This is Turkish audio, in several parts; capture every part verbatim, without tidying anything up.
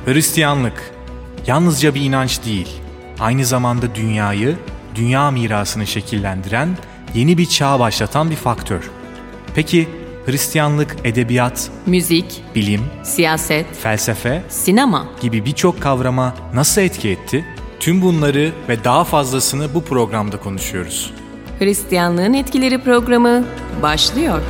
Hristiyanlık yalnızca bir inanç değil, aynı zamanda dünyayı, dünya mirasını şekillendiren, yeni bir çağ başlatan bir faktör. Peki Hristiyanlık edebiyat, müzik, bilim, siyaset, felsefe, sinema gibi birçok kavrama nasıl etki etti? Tüm bunları ve daha fazlasını bu programda konuşuyoruz. Hristiyanlığın Etkileri programı başlıyor.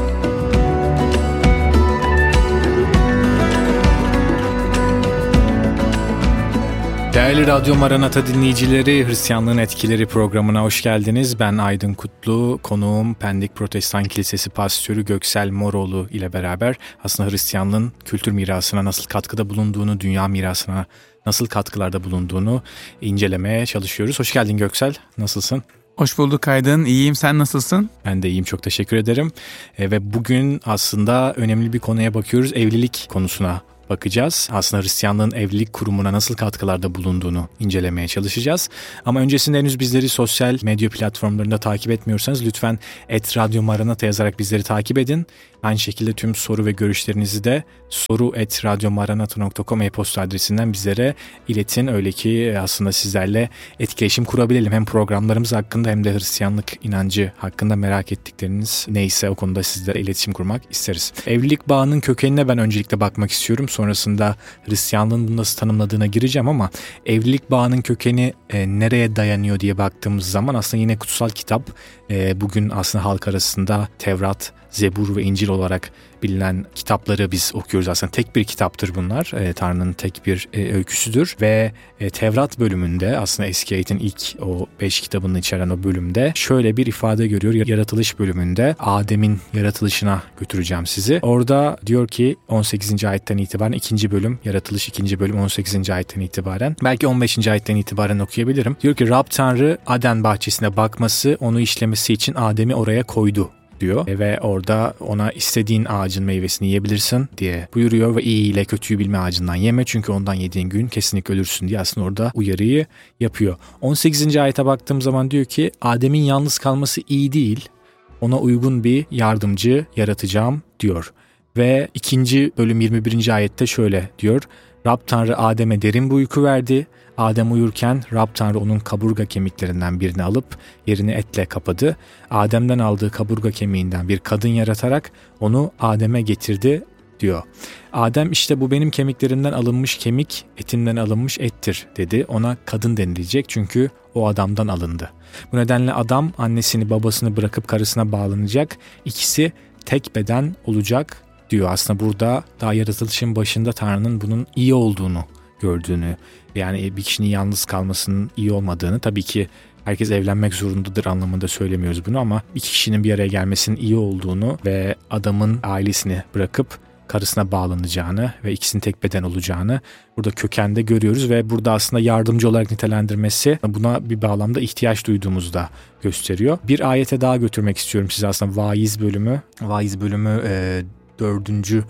Değerli Radyo Maranata dinleyicileri, Hristiyanlığın Etkileri programına hoş geldiniz. Ben Aydın Kutlu, konuğum Pendik Protestan Kilisesi Pastörü Göksel Moroğlu ile beraber aslında Hristiyanlığın kültür mirasına nasıl katkıda bulunduğunu, dünya mirasına nasıl katkılarda bulunduğunu incelemeye çalışıyoruz. Hoş geldin Göksel, nasılsın? Hoş bulduk Aydın, iyiyim. Sen nasılsın? Ben de iyiyim, çok teşekkür ederim. E, ve bugün aslında önemli bir konuya bakıyoruz, evlilik konusuna bakacağız. Aslında Hristiyanlığın evlilik kurumuna nasıl katkılarda bulunduğunu incelemeye çalışacağız. Ama öncesinde henüz bizleri sosyal medya platformlarında takip etmiyorsanız lütfen et radyo maranata yazarak bizleri takip edin. Aynı şekilde tüm soru ve görüşlerinizi de soru et radyomaranata nokta com e-posta adresinden bizlere iletin. Öyle ki aslında sizlerle etkileşim kurabilelim. Hem programlarımız hakkında hem de Hristiyanlık inancı hakkında merak ettikleriniz neyse o konuda sizlere iletişim kurmak isteriz. Evlilik bağının kökenine ben öncelikle bakmak istiyorum. Sonrasında Hristiyanlığın bunu nasıl tanımladığına gireceğim ama evlilik bağının kökeni e, nereye dayanıyor diye baktığımız zaman aslında yine kutsal kitap e, bugün aslında halk arasında Tevrat, Zebur ve İncil olarak bilinen kitapları biz okuyoruz. Aslında tek bir kitaptır bunlar. E, Tanrı'nın tek bir e, öyküsüdür ve e, Tevrat bölümünde aslında Eski Ayet'in ilk o beş kitabını içeren o bölümde şöyle bir ifade görüyor. Yaratılış bölümünde Adem'in yaratılışına götüreceğim sizi. Orada diyor ki on sekizinci ayetten itibaren ikinci bölüm, Yaratılış ikinci bölüm on sekizinci ayetten itibaren, belki on beşinci ayetten itibaren okuyabilirim. Diyor ki Rab Tanrı Aden bahçesine bakması, onu işlemesi için Adem'i oraya koydu diyor ve orada ona istediğin ağacın meyvesini yiyebilirsin diye buyuruyor ve iyi ile kötüyü bilme ağacından yeme çünkü ondan yediğin gün kesinlikle ölürsün diye aslında orada uyarıyı yapıyor. on sekizinci ayete baktığım zaman diyor ki Adem'in yalnız kalması iyi değil, ona uygun bir yardımcı yaratacağım diyor. Ve ikinci bölüm yirmi birinci ayette şöyle diyor: Rab Tanrı Adem'e derin bir uyku verdi. Adem uyurken Rab Tanrı onun kaburga kemiklerinden birini alıp yerini etle kapadı. Adem'den aldığı kaburga kemiğinden bir kadın yaratarak onu Adem'e getirdi diyor. Adem işte bu benim kemiklerimden alınmış kemik, etimden alınmış ettir dedi. Ona kadın denilecek çünkü o adamdan alındı. Bu nedenle adam annesini babasını bırakıp karısına bağlanacak. İkisi tek beden olacak diyor. Aslında burada daha yaratılışın başında Tanrı'nın bunun iyi olduğunu gördüğünü, yani bir kişinin yalnız kalmasının iyi olmadığını, tabii ki herkes evlenmek zorundadır anlamında söylemiyoruz bunu ama iki kişinin bir araya gelmesinin iyi olduğunu ve adamın ailesini bırakıp karısına bağlanacağını ve ikisinin tek beden olacağını burada kökende görüyoruz ve burada aslında yardımcı olarak nitelendirmesi buna bir bağlamda ihtiyaç duyduğumuzu da gösteriyor. Bir ayete daha götürmek istiyorum size aslında Vaiz bölümü. Vaiz bölümü e, dördüncü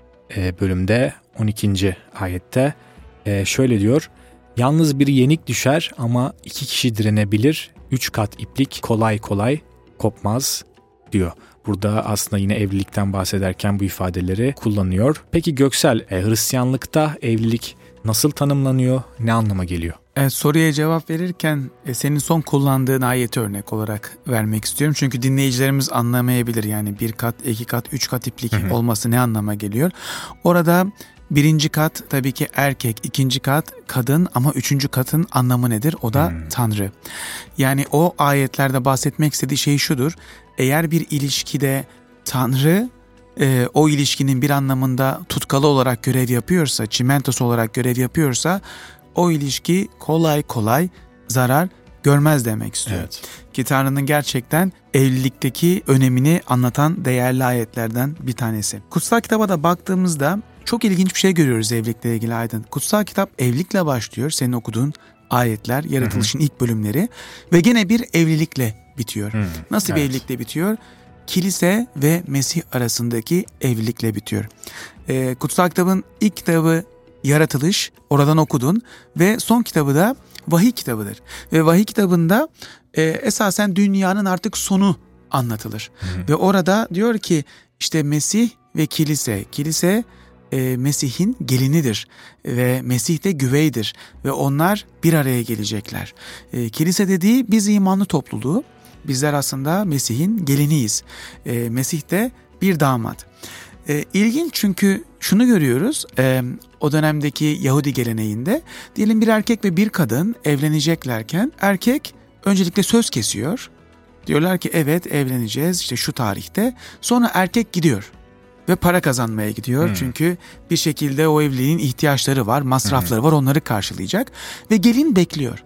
e, bölümde on ikinci ayette e, şöyle diyor: Yalnız bir yenik düşer ama iki kişi direnebilir. Üç kat iplik kolay kolay kopmaz diyor. Burada aslında yine evlilikten bahsederken bu ifadeleri kullanıyor. Peki Göksel, e, Hristiyanlıkta evlilik nasıl tanımlanıyor? Ne anlama geliyor? Evet, soruya cevap verirken e, senin son kullandığın ayeti örnek olarak vermek istiyorum. Çünkü dinleyicilerimiz anlamayabilir. Yani bir kat, iki kat, üç kat iplik hı hı. olması ne anlama geliyor? Orada birinci kat tabii ki erkek, ikinci kat kadın ama üçüncü katın anlamı nedir? O da hmm. Tanrı. Yani o ayetlerde bahsetmek istediği şey şudur: eğer bir ilişkide Tanrı e, o ilişkinin bir anlamında tutkalı olarak görev yapıyorsa, çimentosu olarak görev yapıyorsa o ilişki kolay kolay zarar görmez demek istiyor. Evet. Ki Tanrı'nın gerçekten evlilikteki önemini anlatan değerli ayetlerden bir tanesi. Kutsal kitaba da baktığımızda çok ilginç bir şey görüyoruz evlilikle ilgili Aydın. Kutsal kitap evlilikle başlıyor, senin okuduğun ayetler, yaratılışın hı hı. ilk bölümleri ve gene bir evlilikle bitiyor. Hı, Nasıl evet. bir evlilikle bitiyor? Kilise ve Mesih arasındaki evlilikle bitiyor. Ee, Kutsal kitabın ilk kitabı Yaratılış, oradan okudun ve son kitabı da Vahiy kitabıdır. Ve Vahiy kitabında e, esasen dünyanın artık sonu anlatılır. Hı. Ve orada diyor ki işte Mesih ve kilise, kilise e, Mesih'in gelinidir ve Mesih de güveydir ve onlar bir araya gelecekler. E, kilise dediği biz imanlı topluluğu, bizler aslında Mesih'in geliniyiz. E, Mesih de bir damat. E, ilginç çünkü şunu görüyoruz, e, o dönemdeki Yahudi geleneğinde diyelim bir erkek ve bir kadın evleneceklerken erkek öncelikle söz kesiyor. Diyorlar ki evet evleneceğiz işte şu tarihte. Sonra erkek gidiyor ve para kazanmaya gidiyor. Hmm. Çünkü bir şekilde o evliliğin ihtiyaçları var, masrafları hmm. var, onları karşılayacak. Ve gelin bekliyor.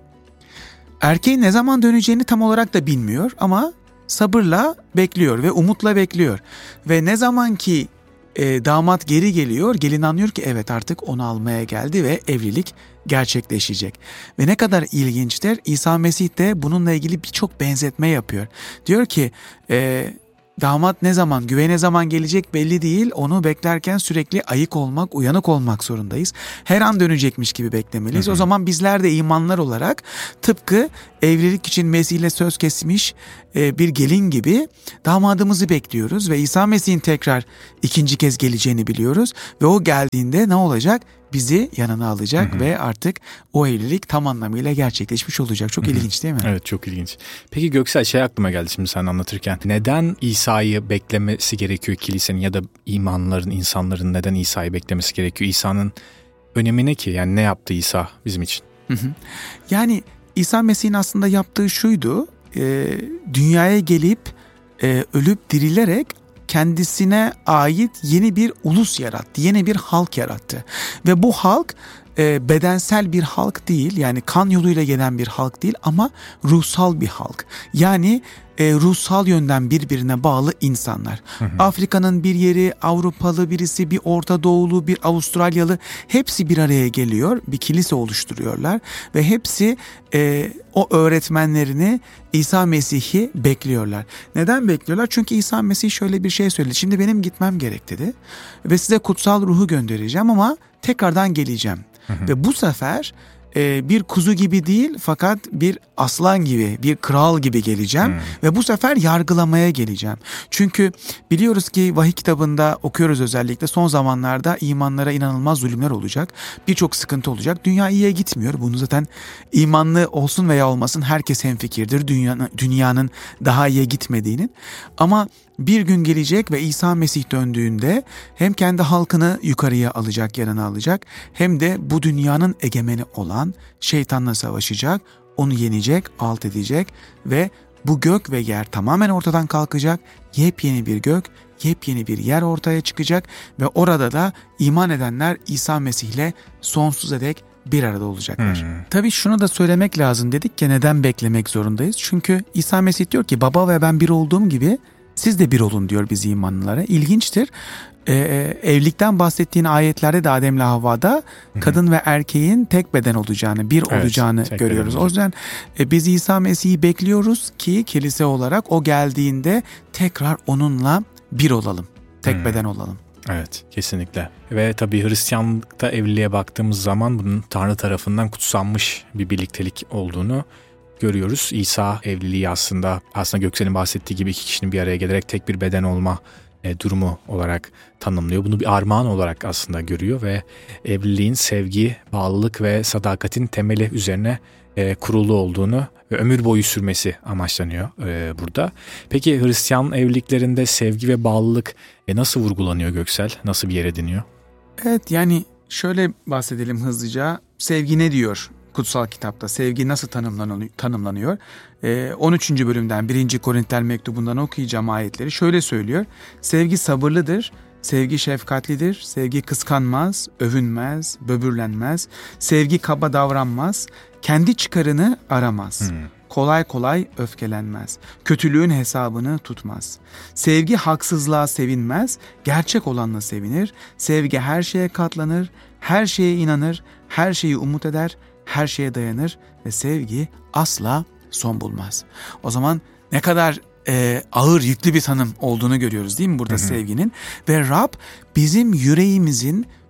Erkeğin ne zaman döneceğini tam olarak da bilmiyor ama sabırla bekliyor ve umutla bekliyor. Ve ne zaman ki e, damat geri geliyor, gelin anlıyor ki evet artık onu almaya geldi ve evlilik gerçekleşecek. Ve ne kadar ilginçtir, İsa Mesih de bununla ilgili birçok benzetme yapıyor. Diyor ki e, damat ne zaman, güvey ne zaman gelecek belli değil. Onu beklerken sürekli ayık olmak, uyanık olmak zorundayız. Her an dönecekmiş gibi beklemeliyiz. Hı hı. O zaman bizler de imanlar olarak tıpkı evlilik için Mesih'le söz kesmiş e, bir gelin gibi damadımızı bekliyoruz. Ve İsa Mesih'in tekrar ikinci kez geleceğini biliyoruz. Ve o geldiğinde ne olacak? Bizi yanına alacak hı hı. ve artık o evlilik tam anlamıyla gerçekleşmiş olacak. Çok hı hı. ilginç değil mi? Evet, çok ilginç. Peki Göksel, şey aklıma geldi şimdi sen anlatırken. Neden İsa'yı beklemesi gerekiyor kilisenin ya da imanların, insanların neden İsa'yı beklemesi gerekiyor? İsa'nın önemi ne ki? Yani ne yaptı İsa bizim için? Hı hı. Yani İsa Mesih'in aslında yaptığı şuydu. E, dünyaya gelip e, ölüp dirilerek kendisine ait yeni bir ulus yarattı, yeni bir halk yarattı. Ve bu halk e, bedensel bir halk değil, yani kan yoluyla gelen bir halk değil ama ruhsal bir halk. Yani e, ruhsal yönden birbirine bağlı insanlar. Hı hı. Afrika'nın bir yeri, Avrupalı birisi, bir Orta Doğulu, bir Avustralyalı, hepsi bir araya geliyor, bir kilise oluşturuyorlar ve hepsi e, o öğretmenlerini, İsa Mesih'i bekliyorlar. Neden bekliyorlar? Çünkü İsa Mesih şöyle bir şey söyledi. Şimdi benim gitmem gerek dedi ve size kutsal ruhu göndereceğim ama tekrardan geleceğim. Hı hı. Ve bu sefer e, bir kuzu gibi değil fakat bir aslan gibi, bir kral gibi geleceğim. Hı. Ve bu sefer yargılamaya geleceğim. Çünkü biliyoruz ki vahiy kitabında okuyoruz, özellikle son zamanlarda imanlara inanılmaz zulümler olacak. Birçok sıkıntı olacak. Dünya iyiye gitmiyor. Bunu zaten imanlı olsun veya olmasın herkes hemfikirdir. Dünyanın, dünyanın daha iyiye gitmediğinin. Ama bir gün gelecek ve İsa Mesih döndüğünde hem kendi halkını yukarıya alacak, yanına alacak, hem de bu dünyanın egemeni olan şeytanla savaşacak, onu yenecek, alt edecek ve bu gök ve yer tamamen ortadan kalkacak. Yepyeni bir gök, yepyeni bir yer ortaya çıkacak ve orada da iman edenler İsa Mesih'le sonsuza dek bir arada olacaklar. Hmm. Tabii şunu da söylemek lazım, dedik ki neden beklemek zorundayız? Çünkü İsa Mesih diyor ki baba ve ben bir olduğum gibi siz de bir olun diyor biz imanlılara. İlginçtir. Ee, evlilikten bahsettiğin ayetlerde de Adem'le Havva'da Hı-hı. kadın ve erkeğin tek beden olacağını, bir evet, olacağını görüyoruz. O yüzden e, biz İsa Mesih'i bekliyoruz ki kilise olarak o geldiğinde tekrar onunla bir olalım. Tek Hı-hı. beden olalım. Evet, kesinlikle. Ve tabii Hristiyanlıkta evliliğe baktığımız zaman bunun Tanrı tarafından kutsanmış bir birliktelik olduğunu görüyoruz. İsa evliliği aslında aslında Göksel'in bahsettiği gibi iki kişinin bir araya gelerek tek bir beden olma e, durumu olarak tanımlıyor. Bunu bir armağan olarak aslında görüyor ve evliliğin sevgi, bağlılık ve sadakatin temeli üzerine e, kurulu olduğunu ve ömür boyu sürmesi amaçlanıyor e, burada. Peki Hristiyan evliliklerinde sevgi ve bağlılık e, nasıl vurgulanıyor Göksel? Nasıl bir yer ediniyor? Evet, yani şöyle bahsedelim hızlıca. Sevgi ne diyor kutsal kitapta? Sevgi nasıl tanımlanıyor? Ee, on üçüncü bölümden birinci Korintiler mektubundan okuyacağım ayetleri. Şöyle söylüyor. Sevgi sabırlıdır, sevgi şefkatlidir, sevgi kıskanmaz, övünmez, böbürlenmez, sevgi kaba davranmaz, kendi çıkarını aramaz. Hmm. Kolay kolay öfkelenmez, kötülüğün hesabını tutmaz. Sevgi haksızlığa sevinmez, gerçek olanla sevinir. Sevgi her şeye katlanır, her şeye inanır, her şeyi umut eder, her şeye dayanır ve sevgi asla son bulmaz. O zaman ne kadar e, ağır, yüklü bir tanım olduğunu görüyoruz değil mi burada, hı hı. sevginin? Ve Rab bizim yüreğimizin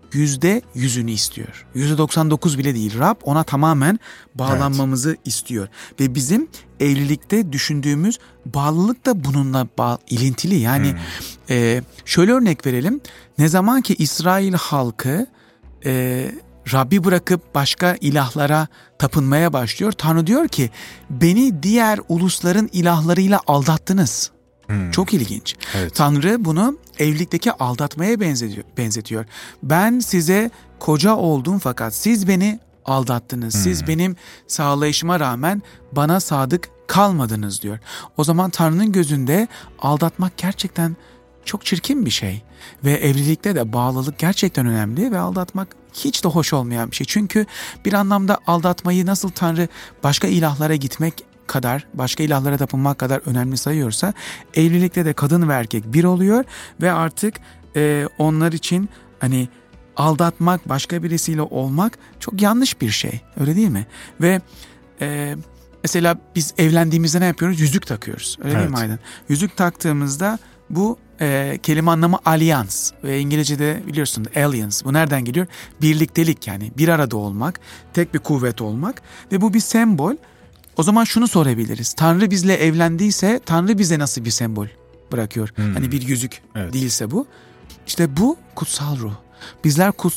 yüzde yüzünü istiyor. yüzde doksan dokuz bile değil. Rab ona tamamen bağlanmamızı evet. istiyor. Ve bizim evlilikte düşündüğümüz bağlılık da bununla bağ, ilintili. Yani hmm. e, şöyle örnek verelim. Ne zaman ki İsrail halkı e, Rabbi bırakıp başka ilahlara tapınmaya başlıyor, Tanrı diyor ki beni diğer ulusların ilahlarıyla aldattınız. Hmm. Çok ilginç. Evet. Tanrı bunu evlilikteki aldatmaya benzetiyor, benzetiyor. Ben size koca oldum fakat siz beni aldattınız. Hmm. Siz benim sağlayışıma rağmen bana sadık kalmadınız diyor. O zaman Tanrı'nın gözünde aldatmak gerçekten çok çirkin bir şey. Ve evlilikte de bağlılık gerçekten önemli ve aldatmak hiç de hoş olmayan bir şey. Çünkü bir anlamda aldatmayı nasıl Tanrı başka ilahlara gitmek kadar, başka ilahlara tapınmak kadar önemli sayıyorsa, evlilikte de kadın ve erkek bir oluyor ve artık e, onlar için hani aldatmak, başka birisiyle olmak çok yanlış bir şey. Öyle değil mi? Ve e, mesela biz evlendiğimizde ne yapıyoruz? Yüzük takıyoruz. Öyle evet. değil mi Aydın? Yüzük taktığımızda bu e, kelime anlamı alyans ve İngilizce'de biliyorsun alliance. Bu nereden geliyor? Birliktelik, yani bir arada olmak, tek bir kuvvet olmak ve bu bir sembol. O zaman şunu sorabiliriz. Tanrı bizle evlendiyse Tanrı bize nasıl bir sembol bırakıyor? Hmm. Hani bir yüzük evet. değilse bu. İşte bu kutsal ruh. Bizler kutsal